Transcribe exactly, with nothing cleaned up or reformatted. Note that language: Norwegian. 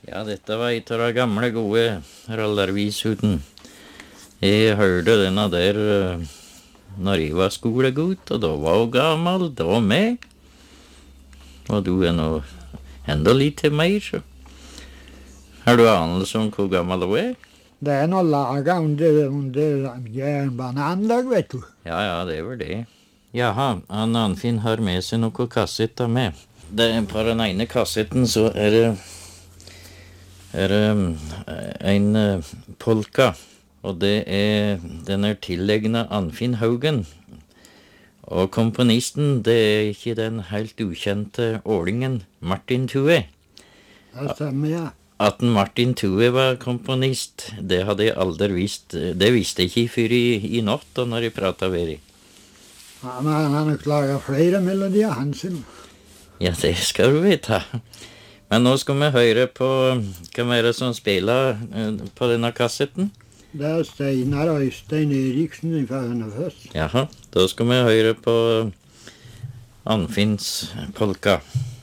Ja, dette var et av de gamle, gode rallarvishuten. Jeg hørte denne der uh, når jeg var skolegutt, og da var hun gammel, da med. Og du er nå enda litt til mer, så. Har du anelse om hvor gammel hun er? Det er noe laget under, under jernbaneanlegg, vet du. Ja, ja, det var det. Jaha, han Anfinn har med seg noen kassetter med. Det, på den ene kassetten så er det, er det en uh, polka, og det er, den er tillegnet Anfinn Haugen. Og komponisten, det er ikke den helt ukjente ålingen Martin Thue. Det stemmer, ja. At Martin Thue var komponist, det hadde jeg aldri visst. Det visste jeg ikke før i, i natt, og når jeg pratet med Erik. Han har nok laget flere melodier, Hansen. Ja, det skal du vite. Men nå skal vi høre på hvem er det som spiller på denne kassetten. Det er Steinar Øystein Eriksen fra Hønefoss. Jaha, da skal vi høre på Anfinns polka.